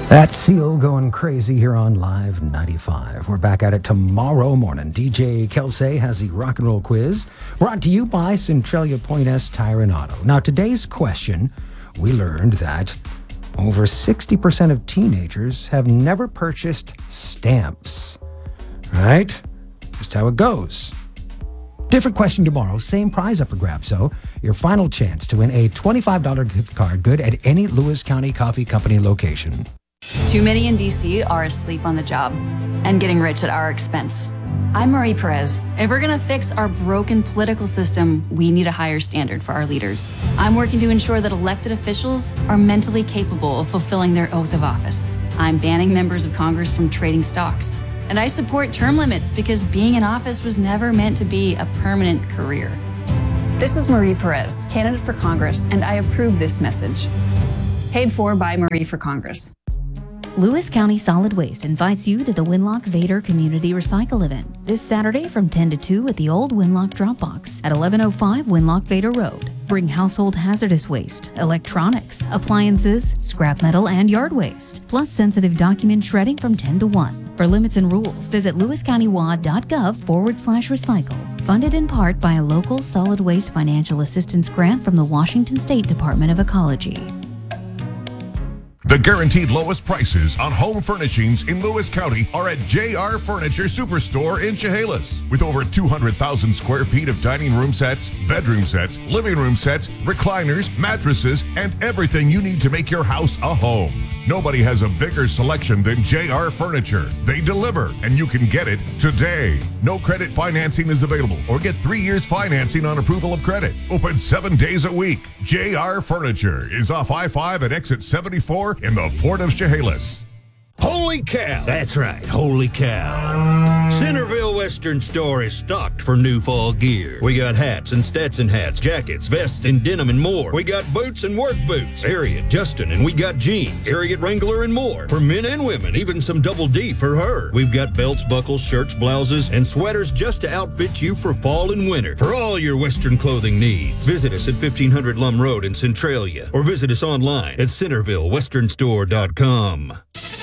That's CO going crazy here on Live 95. We're back at it tomorrow morning. DJ Kelsey has the rock and roll quiz brought to you by Centralia Point S Tire and Auto. Now, today's question, we learned that over 60% of teenagers have never purchased stamps. Right? Just how it goes. Different question tomorrow, same prize up for grabs. So, your final chance to win a $25 gift card good at any Lewis County Coffee Company location. Too many in DC are asleep on the job and getting rich at our expense. I'm Marie Perez. If we're gonna fix our broken political system, we need a higher standard for our leaders. I'm working to ensure that elected officials are mentally capable of fulfilling their oath of office. I'm banning members of Congress from trading stocks. And I support term limits because being in office was never meant to be a permanent career. This is Marie Perez, candidate for Congress, and I approve this message. Paid for by Marie for Congress. Lewis County Solid Waste invites you to the Winlock Vader Community Recycle event this Saturday from 10 to 2 at the old Winlock Dropbox at 1105 Winlock Vader Road. Bring household hazardous waste, electronics, appliances, scrap metal, and yard waste, plus sensitive document shredding from 10 to 1. For limits and rules, visit lewiscountywad.gov/recycle. Funded in part by a local solid waste financial assistance grant from the Washington State Department of Ecology. The guaranteed lowest prices on home furnishings in Lewis County are at JR Furniture Superstore in Chehalis. With over 200,000 square feet of dining room sets, bedroom sets, living room sets, recliners, mattresses, and everything you need to make your house a home. Nobody has a bigger selection than JR Furniture. They deliver, and you can get it today. No credit financing is available, or get 3 years financing on approval of credit. Open 7 days a week. JR Furniture is off I-5 at exit 74 in the Port of Chehalis. Holy cow! That's right, holy cow. Centerville Western Store is stocked for new fall gear. We got hats and Stetson hats, jackets, vests, and denim and more. We got boots and work boots. Harriet, Justin, and we got jeans, Harriet Wrangler, and more. For men and women, even some double D for her. We've got belts, buckles, shirts, blouses, and sweaters just to outfit you for fall and winter. For all your Western clothing needs, visit us at 1500 Lum Road in Centralia, or visit us online at CentervilleWesternStore.com.